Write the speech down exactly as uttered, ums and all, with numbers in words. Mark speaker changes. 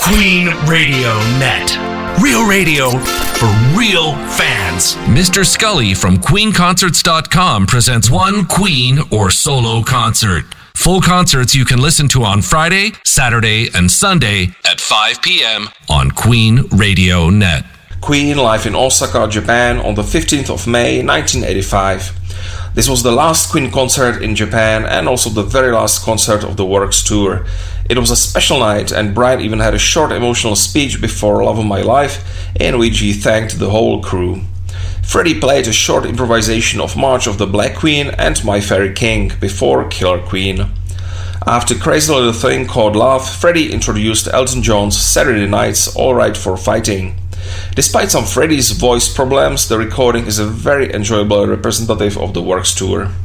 Speaker 1: Queen Radio Net. Real radio for real fans.
Speaker 2: Mister Scully from Queen Concerts dot com presents one Queen or solo concert. Full concerts you can listen to on Friday, Saturday, and Sunday at five p.m. on Queen Radio Net.
Speaker 3: Queen live in Osaka, Japan on the fifteenth of May nineteen eighty-five. This was the last Queen concert in Japan and also the very last concert of the Works tour. It was a special night and Brian even had a short emotional speech before Love of My Life in which he thanked the whole crew. Freddie played a short improvisation of March of the Black Queen and My Fairy King before Killer Queen. After Crazy Little Thing Called Love, Freddie introduced Elton John's Saturday Night's Alright for Fighting. Despite some Freddie's voice problems, the recording is a very enjoyable representative of the Works tour.